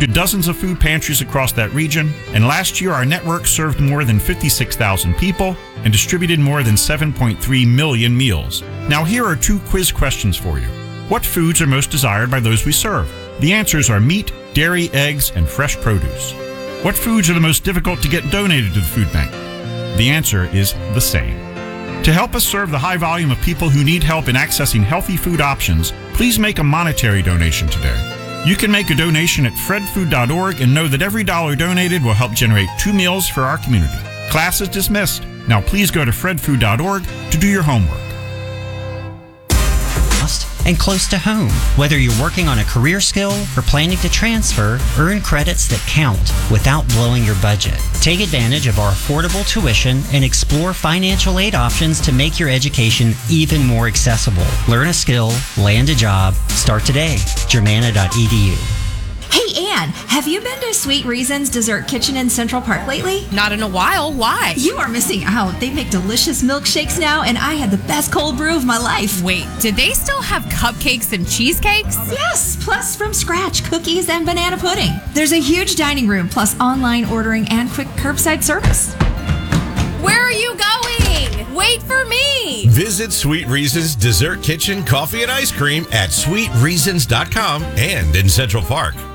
to dozens of food pantries across that region, and last year our network served more than 56,000 people and distributed more than 7.3 million meals. Now here are 2 quiz questions for you. What foods are most desired by those we serve? The answers are meat, dairy, eggs, and fresh produce. What foods are the most difficult to get donated to the food bank? The answer is the same. To help us serve the high volume of people who need help in accessing healthy food options, please make a monetary donation today. You can make a donation at fredfood.org and know that every dollar donated will help generate 2 meals for our community. Class is dismissed. Now please go to fredfood.org to do your homework. And close to home. Whether you're working on a career skill or planning to transfer, earn credits that count without blowing your budget. Take advantage of our affordable tuition and explore financial aid options to make your education even more accessible. Learn a skill, land a job. Start today. Germanna.edu. Hey, Ann, have you been to Sweet Reasons Dessert Kitchen in Central Park lately? Not in a while. Why? You are missing out. They make delicious milkshakes now, and I had the best cold brew of my life. Wait, did they still have cupcakes and cheesecakes? Yes, plus from scratch cookies and banana pudding. There's a huge dining room, plus online ordering and quick curbside service. Where are you going? Wait for me. Visit Sweet Reasons Dessert Kitchen, Coffee and Ice Cream at sweetreasons.com and in Central Park.